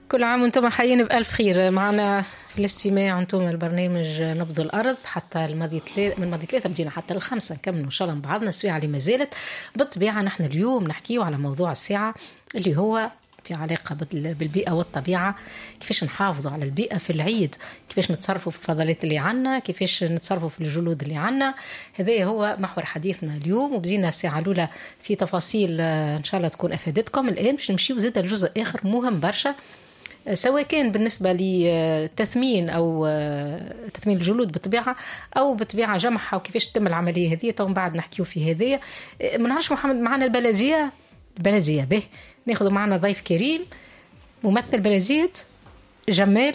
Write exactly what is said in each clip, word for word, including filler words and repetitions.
كل عام وانتم حيين بألف خير. معنا في الاستماع انتم البرنامج نبض الأرض حتى الماضي ثلاثة، من الماضي ثلاثة بدينا حتى الخمسة نكملوا إن شاء الله مع بعضنا. الساعة اللي ما زالت بالطبيعة نحن اليوم نحكيه على موضوع الساعة اللي هو في علاقة بالبيئة والطبيعة، كيفاش نحافظوا على البيئة في العيد، كيفاش نتصرفوا في الفضلات اللي عنا، كيفاش نتصرفوا في الجلود اللي عنا. هذا هو محور حديثنا اليوم، وبدينا الساعة الأولى في تفاصيل إن شاء الله تكون أفادتكم. الآن باش نمشيو زاد الجزء آخر مهم برشا، سواء كان بالنسبة لتثمين أو تثمين الجلود بالطبيعة أو بالطبيعة جمعها وكيفاش تتم العملية هذه. طبعا بعد نحكيو في هذه. ما نعرفش محمد معنا البلدية البلدية به ناخذ معنا ضيف كريم ممثل بلدية جمال.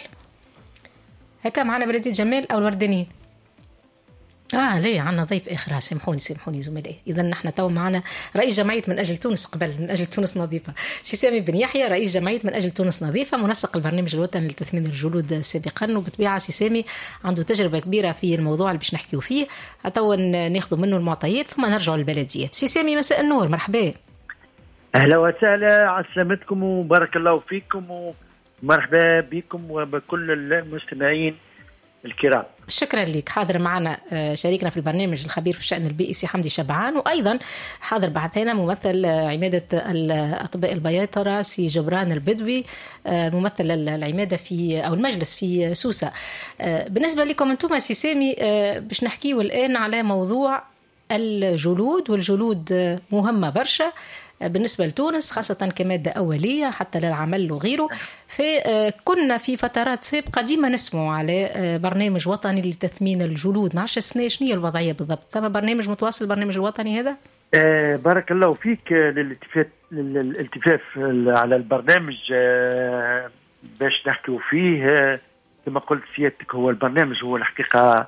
هكا معنا بلدية جمال أو الوردانيين. آه ليه عنا ضيف آخر. سامحوني سامحوني زملائي. إذا نحن تو معنا رئيس جمعية من أجل تونس، قبل من أجل تونس نظيفة، سي سامي بن يحيى، رئيس جمعية من أجل تونس نظيفة، منسق البرنامج الوطني لتثمين الجلود سابقا. وبالطبيعة سي سامي عنده تجربة كبيرة في الموضوع اللي باش نحكيو فيه. تو ناخذ منه المعطيات ثم نرجع للبلديات. سي سامي مساء النور، مرحبا. أهلا وسهلا، على سلامتكم وبارك الله فيكم ومرحبا بكم وبكل المستمعين الكرام. شكرا لك. حاضر معنا شريكنا في البرنامج الخبير في الشأن البيئي سي حمدي شبعان، وأيضا حاضر بعثنا ممثل عمادة الأطباء البياطرة سي جبران البدوي، ممثل العمادة في أو المجلس في سوسة. بالنسبة لكم أنتم سي سامي، باش نحكيه الآن على موضوع الجلود، والجلود مهمة برشا بالنسبة لتونس خاصة كمادة أولية حتى للعمل وغيره. فكنا في فترات سابقة ديما نسمع على برنامج وطني لتثمين الجلود. ما عرفش السنة شنو هي الوضعية بالضبط؟ ثم برنامج متواصل البرنامج الوطني هذا؟ آه بارك الله فيك. للالتفاف للالتفاف على البرنامج آه باش نحكيو فيه. آه كما قلت سيادتك، هو البرنامج هو الحقيقة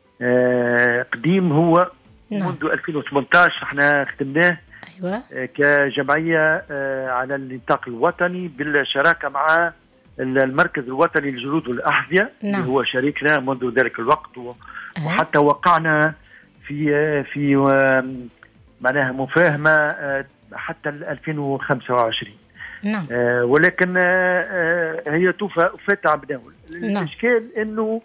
آه قديم، هو نعم. منذ ألفين وثمانية عشر احنا خدمناه أيوة. كجمعية على النطاق الوطني بالشراكة مع المركز الوطني للجلود والأحذية نعم. اللي هو شريكنا منذ ذلك الوقت، وحتى وقعنا في في معناها مفاهمة حتى ألفين وخمسة وعشرين نعم. ولكن هي توفت عبناول نعم. الإشكال أنه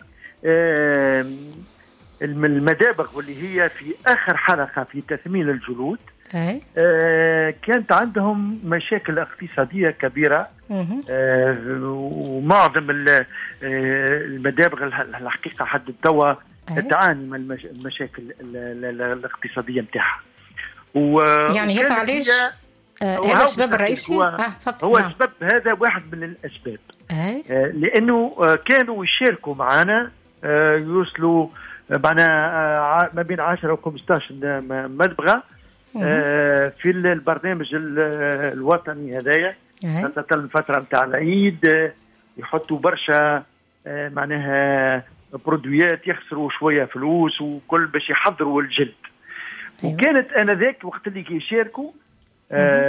المدابغ واللي هي في آخر حلقة في تثمين الجلود آه كانت عندهم مشاكل اقتصادية كبيرة. آه ومعظم المدابغ الحقيقة حد التوا تعاني من المشاكل الاقتصادية متاعها. يعني هذا علاش هذا السبب الرئيسي؟ هو, آه هو نعم. السبب هذا واحد من الأسباب. آه لأنه كانوا يشاركوا معنا آه يوصلوا معنا ما بين عشرة و خمسة عشر مدبغة آه في البرنامج الوطني هذايا، خاصة الفترة متاع العيد. آه يحطوا برشا آه معناها برودويات، يخسروا شوية فلوس وكل باش يحضروا الجلد. وكانت أنا ذاك وقت اللي يشاركوا آه